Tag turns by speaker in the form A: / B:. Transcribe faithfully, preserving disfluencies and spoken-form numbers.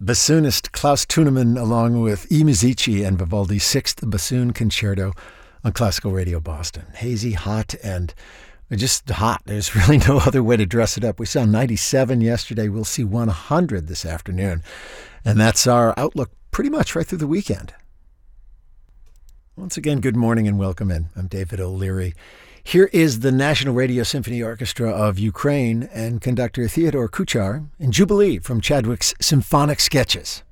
A: Bassoonist Klaus Tunemann along with E. Musici and Vivaldi's Sixth Bassoon Concerto on Classical Radio Boston. Hazy, hot, and just hot. There's really no other way to dress it up. We saw ninety-seven yesterday. We'll see one hundred this afternoon. And that's our outlook pretty much right through the weekend. Once again, good morning and welcome in. I'm David O'Leary. Here is the National Radio Symphony Orchestra of Ukraine and conductor Theodore Kuchar in Jubilee from Chadwick's Symphonic Sketches.